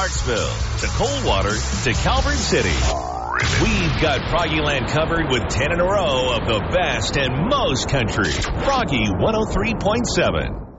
Clarksville to Coldwater to Calvert City. We've got Froggyland covered with 10 in a row of the best and most country. Froggy 103.7.